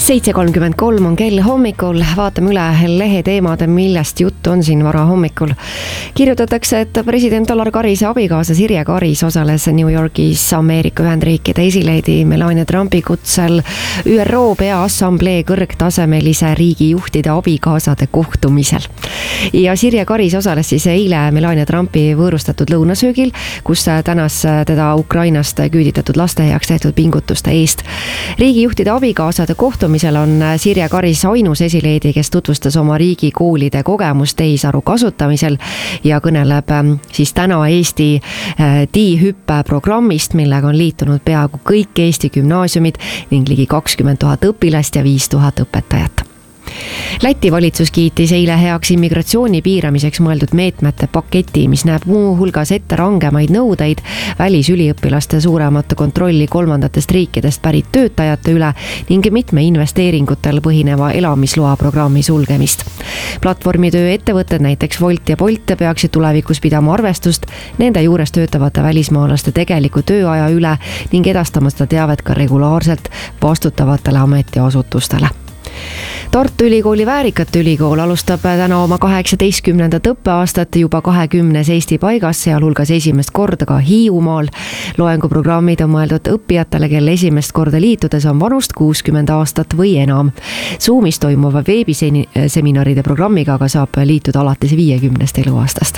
7:33 on kell hommikul, vaatame üle leheteemad, millest juttu on siin vara hommikul. Kirjutatakse, et president Alar Karise abikaasa Sirje Karis osales New Yorgis Ameerika Ühendriikide esileedi Melania Trumpi kutsel ÜRO Peaassamblee kõrgtasemelise riigijuhtide abikaasade kohtumisel. Ja Sirje Karis osales siis eile Melania Trumpi võõrustatud lõunasöögil, kus tänas teda Ukrainast küüditatud laste heaks tehtud pingutuste eest. Riigijuhtide abikaasade kohtumisel on Sirje Karis ainus esileedi, kes tutvustas oma riigikoolide kogemust tehisaru kasutamisel ja kõneleb siis täna Eesti DI-hüppe programmist, millega on liitunud peaaegu kõik Eesti gümnaasiumid ning ligi 20 000 õpilast ja 5000 õpetajat. Läti valitsus kiitis eile heaks immigratsiooni piiramiseks mõeldud meetmete paketi, mis näeb muu hulgas ette rangemaid nõudeid, välisüliõpilaste suuremat kontrolli kolmandatest riikidest pärit töötajate üle ning mitme investeeringutel põhineva elamisloa programmi sulgemist. Platvormitöö ettevõtted, näiteks Wolt ja Bolt, peaksid tulevikus pidama arvestust nende juures töötavate välismaalaste tegeliku tööaja üle ning edastama seda teavet ka regulaarselt vastutavatele ametiasutustele. Tartu Ülikooli Väärikate Ülikool alustab täna oma 18. õppeaastat juba 20 Eesti paigas, sealhulgas esimest korda ka Hiiumaal. Loenguprogrammid on mõeldud õppijatele, kel esimest korda liitudes on vanust 60 aastat või enam. Zoomis toimuva veebiseminaride programmiga aga saab liituda alates 50 eluaastast.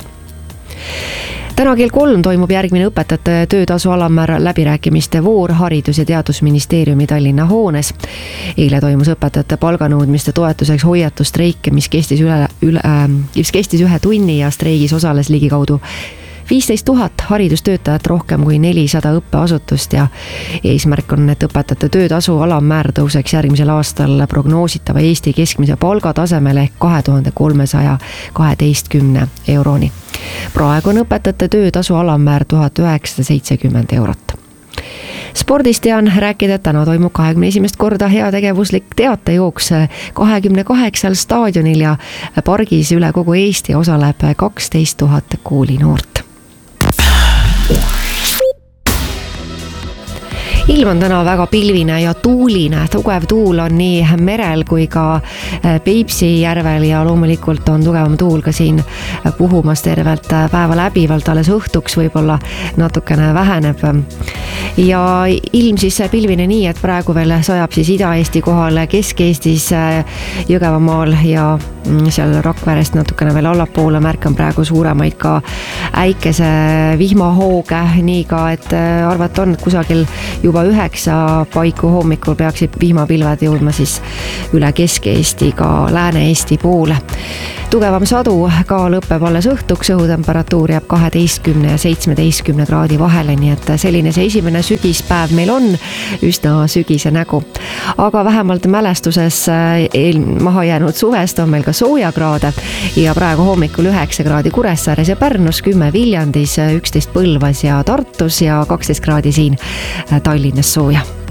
Täna kell 3 toimub järgmine õpetajate töötasu alammäära läbirääkimiste voor Haridus- ja Teadusministeeriumi Tallinna hoones. Eile toimus õpetajate palganõudmiste toetuseks hoiatustreik, mis kestis ühe tunni ja streigis osales ligikaudu 15 000 haridustöötajat, rohkem kui 400 õppeasutust ja eesmärk on, et õpetajate töötasu alammäär tõuseks järgmisel aastal prognoositava Eesti keskmise palgatasemele ehk 2312 euroni. Praegu on õpetajate töötasu alammäär 1970 eurot. Spordist tean rääkida, et täna toimub 21. korda heategevuslik teatejooks 28 staadionil ja pargis üle kogu Eesti osaleb 12 000 koolinoort. Ilm on täna väga pilvine ja tuuline, tugev tuul on nii merel kui ka Peipsi järvel ja loomulikult on tugevam tuul ka siin puhumas tervelt päeva läbivalt, alles õhtuks võib-olla natukene väheneb. Ja ilm siis pilvine nii, et praegu veel sajab siis Ida-Eesti kohal, Kesk-Eestis, Jõgevamaal ja seal Rakverest natukene veel allapoole märkan praegu suuremaid ka äikese vihmahooge, nii ka, et arvata on, et kusagil juba 9 paiku hommikul peaksid vihmapilved jõudma siis üle Kesk-Eesti ka Lääne-Eesti poole. Tugevam sadu ka lõpeb alles õhtuks, õhutemperatuur jääb 12 ja 17 kraadi vahele, nii et selline see esimene sügispäev meil on, üsna sügise nägu. Aga vähemalt mälestuses maha jäänud suvest on meil ka soojakraade ja praegu hommikul 9 kraadi Kuressaares ja Pärnus, 10 Viljandis, 11 Põlvas ja Tartus ja 12 kraadi siin Tallinnas sooja.